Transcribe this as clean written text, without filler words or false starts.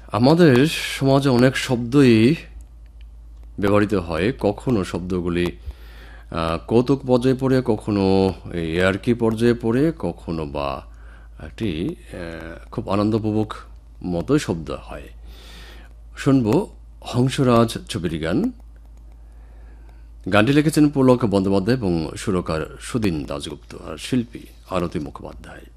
আমাদের সমাজে অনেক শব্দই ব্যবহৃত হয়। কখনো শব্দগুলি কৌতুক পর্যায়ে পড়ে, কখনো ইয়ার্কি পর্যায়ে পড়ে, কখনো বা একটি খুব আনন্দপ্রভোগ মতোই শব্দ হয়। শুনব হংসরাজ ছবির গান। গানটি লিখেছেন পুলক বন্দ্যোপাধ্যায় এবং সুরকার সুদিন দাশগুপ্ত, আর শিল্পী আরতি মুখোপাধ্যায়।